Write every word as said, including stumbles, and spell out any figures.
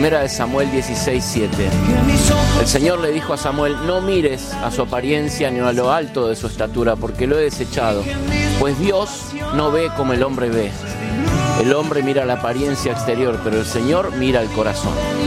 Primera de Samuel dieciséis, siete. El Señor le dijo a Samuel: no mires a su apariencia ni a lo alto de su estatura, porque lo he desechado. Pues Dios no ve como el hombre ve. El hombre mira la apariencia exterior, pero el Señor mira el corazón.